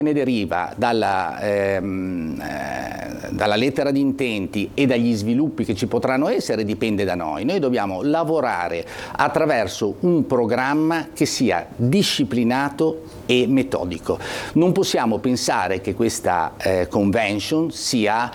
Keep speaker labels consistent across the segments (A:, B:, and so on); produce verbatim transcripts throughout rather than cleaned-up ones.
A: ne deriva dalla, ehm, eh, dalla lettera di intenti e dagli sviluppi che ci potranno essere dipende da noi. Noi dobbiamo lavorare attraverso un programma che sia disciplinato e metodico. Non possiamo pensare che questa eh, convention sia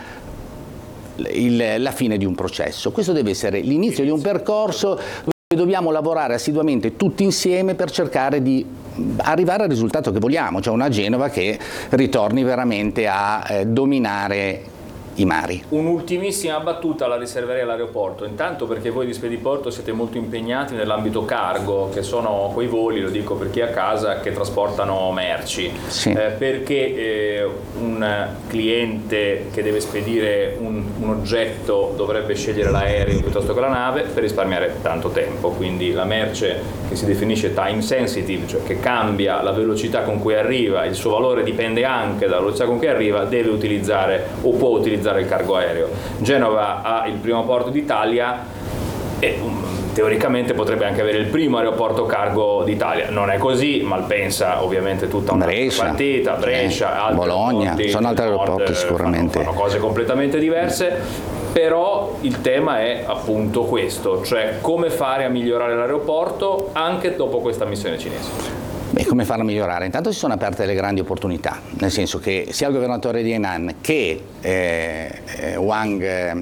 A: il, la fine di un processo. Questo deve essere l'inizio di un percorso. Dobbiamo lavorare assiduamente tutti insieme per cercare di arrivare al risultato che vogliamo, cioè una Genova che ritorni veramente a eh, dominare i mari.
B: Un'ultimissima battuta la riserverei all'aeroporto, intanto perché voi di Spediporto siete molto impegnati nell'ambito cargo, che sono quei voli, lo dico per chi è a casa, che trasportano merci,
A: sì.
B: eh, perché eh, un cliente che deve spedire un, un oggetto dovrebbe scegliere l'aereo piuttosto che la nave per risparmiare tanto tempo, quindi la merce che si definisce time sensitive, cioè che cambia la velocità con cui arriva, il suo valore dipende anche dalla velocità con cui arriva, deve utilizzare o può utilizzare il cargo aereo. Genova ha il primo porto d'Italia e um, teoricamente potrebbe anche avere il primo aeroporto cargo d'Italia. Non è così, Malpensa ovviamente tutta una
A: Brescia,
B: partita, Brescia,
A: eh, Bologna,
B: aeroporti,
A: sono altri
B: nord,
A: aeroporti sicuramente.
B: Fanno, fanno cose completamente diverse, però il tema è appunto questo, cioè come fare a migliorare l'aeroporto anche dopo questa missione cinese.
A: Beh, come farlo migliorare? Intanto si sono aperte delle grandi opportunità, nel senso che sia il governatore di Hainan che eh, eh, Wang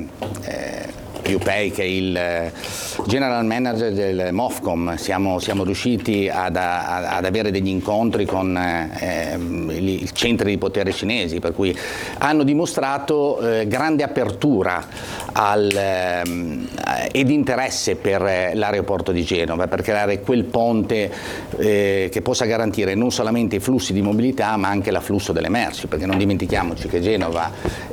A: eh, Yupei, che è il eh, general manager del MOFCOM, siamo, siamo riusciti ad, a, ad avere degli incontri con eh, i, i centri di potere cinesi, per cui hanno dimostrato eh, grande apertura al, eh, ed interesse per l'aeroporto di Genova, per creare quel ponte eh, che possa garantire non solamente i flussi di mobilità ma anche l'afflusso delle merci, perché non dimentichiamoci che Genova,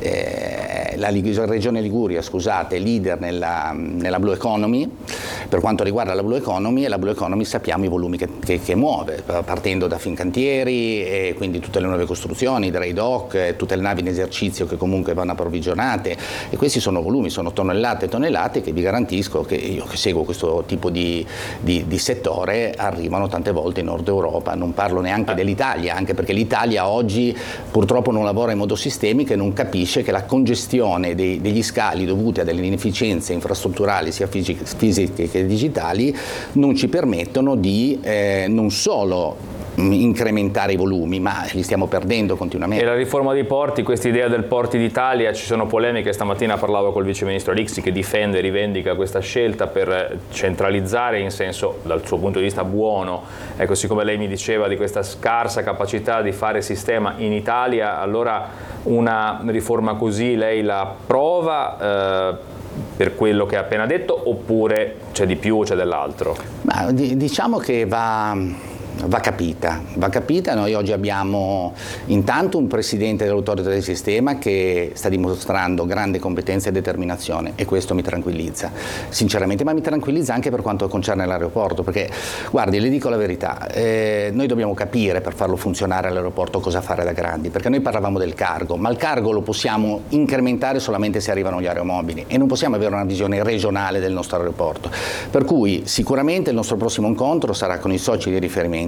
A: eh, la regione Liguria, scusate, è leader nella, nella Blue Economy per quanto riguarda la Blue Economy, e la Blue Economy sappiamo i volumi che, che, che muove, partendo da Fincantieri e quindi tutte le nuove costruzioni, dry dock, tutte le navi in esercizio che comunque vanno approvvigionate, e questi sono volumi, sono tonnellate e tonnellate che vi garantisco che io che seguo questo tipo di, di, di settore arrivano tante volte in Nord Europa. Non parlo neanche dell'Italia, anche perché l'Italia oggi purtroppo non lavora in modo sistemico e non capisce che la congestione dei, degli scali dovuti a delle inefficienze infrastrutturali sia fisiche che digitali non ci permettono di eh, non solo incrementare i volumi, ma li stiamo perdendo continuamente.
B: E la riforma dei porti, questa idea del Porti d'Italia, ci sono polemiche, stamattina parlavo col vice ministro Rixi che difende e rivendica questa scelta per centralizzare in senso, dal suo punto di vista, buono, ecco, siccome lei mi diceva di questa scarsa capacità di fare sistema in Italia, allora una riforma così lei la approva eh, per quello che ha appena detto, oppure c'è di più o c'è dell'altro?
A: Ma, diciamo che va... Va capita, va capita. Noi oggi abbiamo intanto un presidente dell'autorità del sistema che sta dimostrando grande competenza e determinazione, e questo mi tranquillizza, sinceramente, ma mi tranquillizza anche per quanto concerne l'aeroporto, perché guardi, le dico la verità, eh, noi dobbiamo capire per farlo funzionare l'aeroporto cosa fare da grandi, perché noi parlavamo del cargo, ma il cargo lo possiamo incrementare solamente se arrivano gli aeromobili e non possiamo avere una visione regionale del nostro aeroporto, per cui sicuramente il nostro prossimo incontro sarà con i soci di riferimento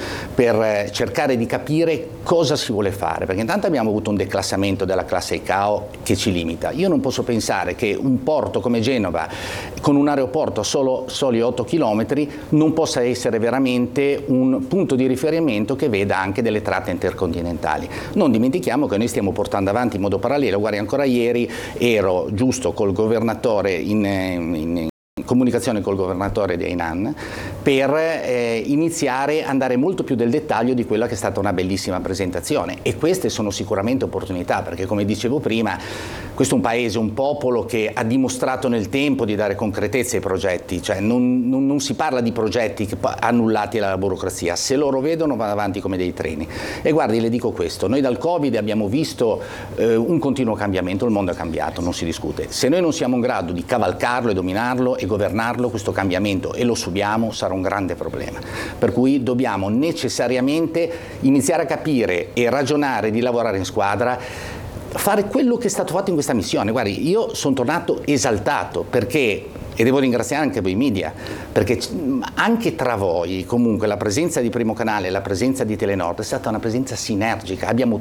A: per cercare di capire cosa si vuole fare, perché intanto abbiamo avuto un declassamento della classe I C A O che ci limita. Io non posso pensare che un porto come Genova, con un aeroporto a solo, soli otto chilometri, non possa essere veramente un punto di riferimento che veda anche delle tratte intercontinentali. Non dimentichiamo che noi stiamo portando avanti in modo parallelo. Guardi, ancora ieri ero giusto col governatore in, in comunicazione col governatore di Hainan per eh, iniziare ad andare molto più nel dettaglio di quella che è stata una bellissima presentazione, e queste sono sicuramente opportunità, perché come dicevo prima questo è un paese, un popolo che ha dimostrato nel tempo di dare concretezza ai progetti, cioè non, non, non si parla di progetti che annullati dalla burocrazia, se loro vedono vanno avanti come dei treni. E guardi, le dico questo, noi dal Covid abbiamo visto eh, un continuo cambiamento, il mondo è cambiato, non si discute, se noi non siamo in grado di cavalcarlo e dominarlo e governarlo, questo cambiamento, e lo subiamo, sarà un grande problema, per cui dobbiamo necessariamente iniziare a capire e ragionare di lavorare in squadra, fare quello che è stato fatto in questa missione. Guardi, io sono tornato esaltato perché, e devo ringraziare anche voi media, perché anche tra voi comunque la presenza di Primo Canale e la presenza di Telenord è stata una presenza sinergica, abbiamo